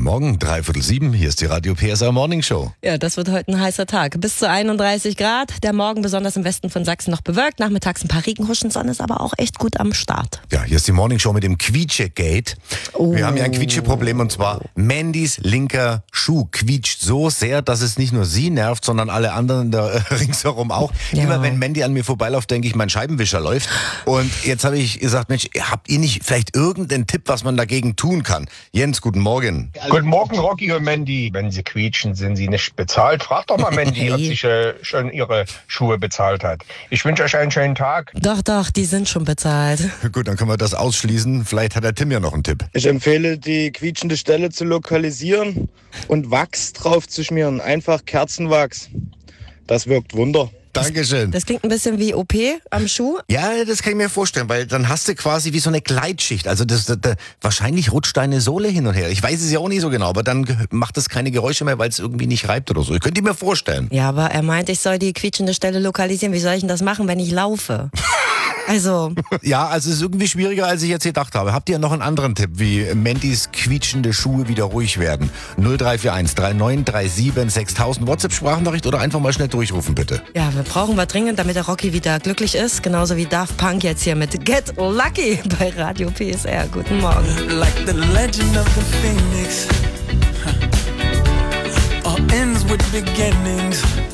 Morgen, 6:45, hier ist die Radio PSR Morning Show. Ja, das wird heute ein heißer Tag. Bis zu 31 Grad. Der Morgen besonders im Westen von Sachsen noch bewölkt. Nachmittags ein paar Regenhuschen. Sonne ist aber auch echt gut am Start. Ja, hier ist die Morning Show mit dem Quietsche-Gate. Wir haben ja ein Quietsche-Problem und zwar Mandys linker Schuh quietscht so sehr, dass es nicht nur sie nervt, sondern alle anderen da ringsherum auch. Ja. Immer wenn Mandy an mir vorbeiläuft, denke ich, mein Scheibenwischer läuft. Und jetzt habe ich gesagt, Mensch, habt ihr nicht vielleicht irgendeinen Tipp, was man dagegen tun kann? Jens, guten Morgen. Guten Morgen, Rocky und Mandy. Wenn Sie quietschen, sind Sie nicht bezahlt. Fragt doch mal Mandy, ob sie schon ihre Schuhe bezahlt hat. Ich wünsche euch einen schönen Tag. Doch, die sind schon bezahlt. Gut, dann können wir das ausschließen. Vielleicht hat der Tim ja noch einen Tipp. Ich empfehle, die quietschende Stelle zu lokalisieren und Wachs drauf zu schmieren. Einfach Kerzenwachs. Das wirkt Wunder. Dankeschön. Das klingt ein bisschen wie OP am Schuh. Ja, das kann ich mir vorstellen, weil dann hast du quasi wie so eine Gleitschicht. Also wahrscheinlich rutscht deine Sohle hin und her. Ich weiß es ja auch nicht so genau, aber dann macht es keine Geräusche mehr, weil es irgendwie nicht reibt oder so. Ich könnte mir vorstellen. Ja, aber er meint, ich soll die quietschende Stelle lokalisieren. Wie soll ich denn das machen, wenn ich laufe? Also. Ja, also es ist irgendwie schwieriger, als ich jetzt gedacht habe. Habt ihr noch einen anderen Tipp, wie Mandys quietschende Schuhe wieder ruhig werden? 0341 3937 6000 WhatsApp-Sprachnachricht oder einfach mal schnell durchrufen, bitte. Ja, wir brauchen was dringend, damit der Rocky wieder glücklich ist. Genauso wie Daft Punk jetzt hier mit Get Lucky bei Radio PSR. Guten Morgen. Like the legend of the phoenix, all ends with beginnings.